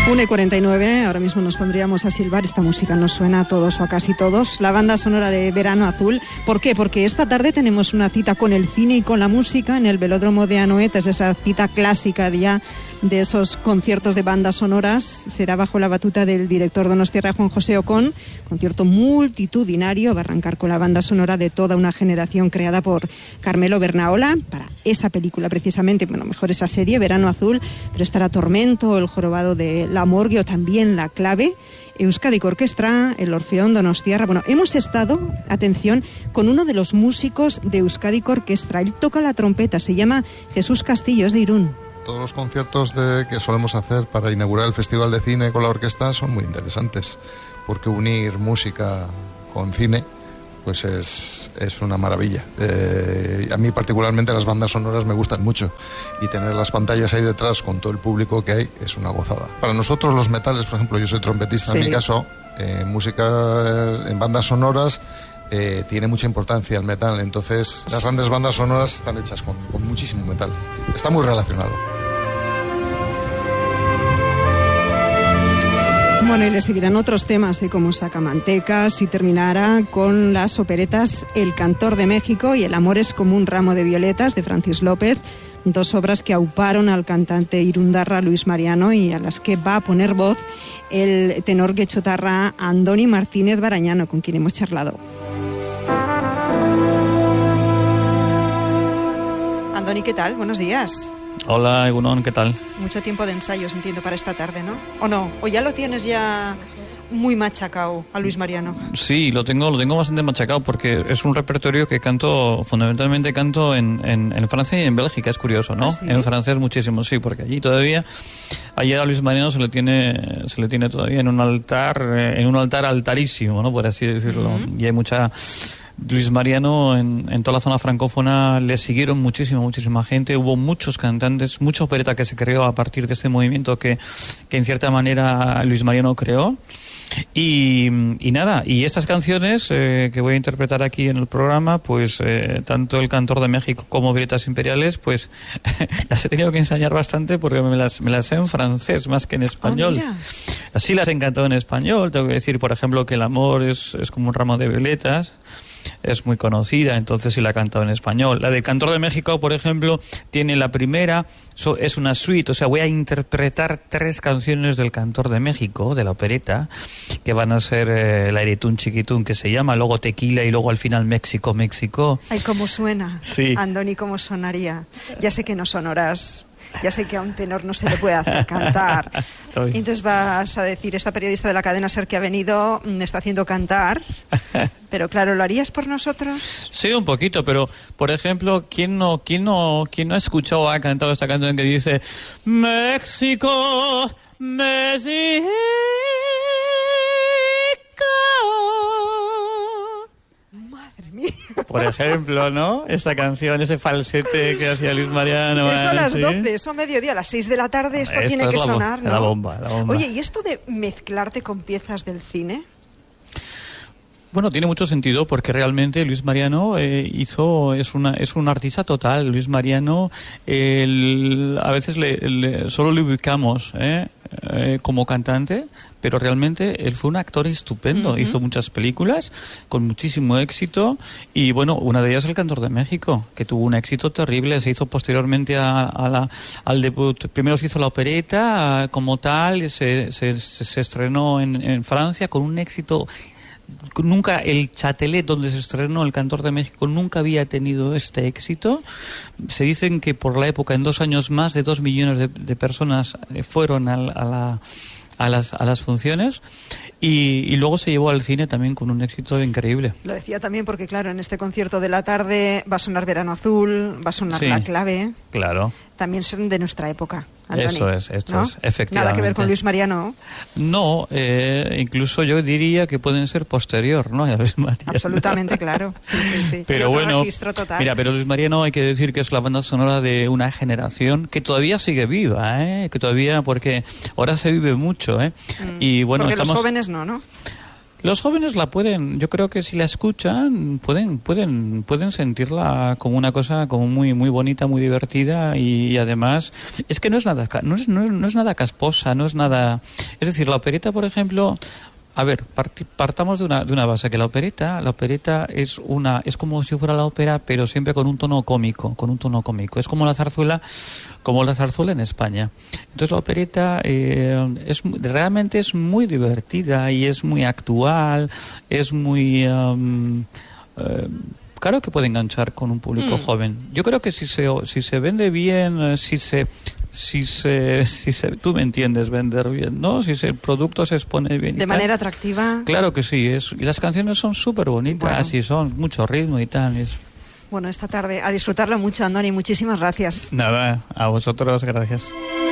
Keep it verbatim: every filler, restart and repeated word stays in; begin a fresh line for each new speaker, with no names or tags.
una y cuarenta y nueve, ahora mismo nos pondríamos a silbar. Esta música nos suena a todos o a casi todos. La banda sonora de Verano Azul. ¿Por qué? Porque esta tarde tenemos una cita con el cine y con la música en el Velódromo de Anoeta. Es esa cita clásica de ya de esos conciertos de bandas sonoras. Será bajo la batuta del director donostiarra Juan José Ocón. Concierto multitudinario. Va a arrancar con la banda sonora de toda una generación creada por Carmelo Bernaola para esa película precisamente, bueno, mejor esa serie, Verano Azul. Pero estará Tormento, El jorobado de La Morgue o también La Clave, Euskadi Orquestra, el Orfeón donostiarra. Bueno, hemos estado, atención, con uno de los músicos de Euskadi Orquestra. Él toca la trompeta, se llama Jesús Castillo, es de Irún.
Todos los conciertos de, que solemos hacer para inaugurar el Festival de Cine con la orquesta son muy interesantes, porque unir música con cine pues es, es una maravilla. Eh, a mí particularmente las bandas sonoras me gustan mucho y tener las pantallas ahí detrás con todo el público que hay es una gozada. Para nosotros los metales, por ejemplo, yo soy trompetista, ¿sí? En mi caso, eh, música eh, en bandas sonoras eh, tiene mucha importancia el metal, entonces las grandes bandas sonoras están hechas con, con muchísimo metal. Está muy relacionado.
Bueno, y le seguirán otros temas, ¿eh? Como Sacamantecas, y terminará con las operetas El Cantor de México y El amor es como un ramo de violetas, de Francis López, dos obras que auparon al cantante irundarra Luis Mariano y a las que va a poner voz el tenor guechotarra Andoni Martínez Barañano, con quien hemos charlado. Andoni, ¿qué tal? Buenos días.
Hola, Egunon, ¿qué tal?
Mucho tiempo de ensayos, entiendo, para esta tarde, ¿no? ¿O no? ¿O ya lo tienes ya muy machacado a Luis Mariano?
Sí, lo tengo lo tengo bastante machacado porque es un repertorio que canto, fundamentalmente canto en, en, en Francia y en Bélgica, es curioso, ¿no? ¿Ah, sí? En francés muchísimo, sí, porque allí todavía, ayer a Luis Mariano se le tiene se le tiene todavía en un altar, en un altar altarísimo, ¿no? Por así decirlo. Uh-huh. Y hay mucha... Luis Mariano en, en toda la zona francófona le siguieron muchísima, muchísima gente. Hubo muchos cantantes, mucha opereta que se creó a partir de este movimiento que, que en cierta manera Luis Mariano creó. Y, y nada, y estas canciones eh, que voy a interpretar aquí en el programa, pues eh, tanto El Cantor de México como Violetas Imperiales, pues las he tenido que ensayar bastante porque me las, me las sé en francés más que en español. Oh, así las he cantado en español. Tengo que decir, por ejemplo, que El amor es, es como un ramo de violetas. Es muy conocida, entonces sí la he cantado en español. La del Cantor de México, por ejemplo, tiene la primera, so, es una suite, o sea, voy a interpretar tres canciones del Cantor de México, de la opereta, que van a ser eh, La Eretún Chiquitún, que se llama, luego Tequila y luego al final México, México.
Ay, cómo suena,
sí.
Andoni, cómo sonaría. Ya sé que no sonoras... Ya sé que a un tenor no se le puede hacer cantar. Entonces vas a decir, esta periodista de la cadena SER que ha venido me está haciendo cantar. Pero claro, ¿lo harías por nosotros?
Sí, un poquito, pero por ejemplo, ¿quién no, quién no, quién no ha escuchado o ha cantado esta canción que dice México, México? Por ejemplo, ¿no? Esta canción, ese falsete que hacía Luis Mariano.
Eso a las
¿sí?
doce, eso a mediodía, a las seis de la tarde, esto, esto tiene que
la,
sonar, ¿no?
La bomba, la bomba.
Oye, ¿y esto de mezclarte con piezas del cine?
Bueno, tiene mucho sentido porque realmente Luis Mariano eh, hizo es una es un artista total. Luis Mariano el, a veces le, le, solo le ubicamos eh, eh, como cantante, pero realmente él fue un actor estupendo. Uh-huh. Hizo muchas películas con muchísimo éxito y bueno, una de ellas El Cantor de México, que tuvo un éxito terrible. Se hizo posteriormente a, a la, al debut. Primero se hizo la opereta a, como tal, se, se, se estrenó en, en Francia con un éxito. Nunca el Châtelet, donde se estrenó El Cantor de México, nunca había tenido este éxito. Se dicen que por la época, en dos años, más de dos millones de, de personas fueron a, a, la, a, las, a las funciones. Y, y luego se llevó al cine también con un éxito increíble.
Lo decía también porque, claro, en este concierto de la tarde va a sonar Verano Azul, va a sonar sí, La Clave.
Claro.
También son de nuestra época, Andoni,
Eso es, esto
¿no?
es, efectivamente.
Nada que ver con Luis Mariano.
No, eh, incluso yo diría que pueden ser posterior, ¿no? A Luis Mariano.
Absolutamente, claro. Sí, sí, sí.
Pero bueno, total. Mira, pero Luis Mariano hay que decir que es la banda sonora de una generación que todavía sigue viva, ¿eh? Que todavía, porque ahora se vive mucho, ¿eh?
Mm,
y bueno,
porque
estamos...
los jóvenes no, ¿no?
Los jóvenes la pueden, yo creo que si la escuchan, pueden pueden pueden sentirla como una cosa como muy muy bonita, muy divertida y, y además es que no es nada no es, no es, no es nada casposa, no es nada, es decir, la opereta, por ejemplo, a ver, part, partamos de una de una base que la opereta, la opereta es una es como si fuera la ópera, pero siempre con un tono cómico, con un tono cómico. Es como la zarzuela, como la zarzuela en España. Entonces la opereta eh, es realmente es muy divertida y es muy actual, es muy um, eh, claro que puede enganchar con un público mm. joven. Yo creo que si se si se vende bien, si se si se si se tú me entiendes, vender bien, ¿no? Si se, el producto se expone bien
de manera tal, atractiva.
Claro que sí, es y las canciones son súper bonitas, bueno. y son mucho ritmo y tal, es...
Bueno, esta tarde a disfrutarlo mucho, Andoni, muchísimas gracias.
Nada, a vosotros, gracias.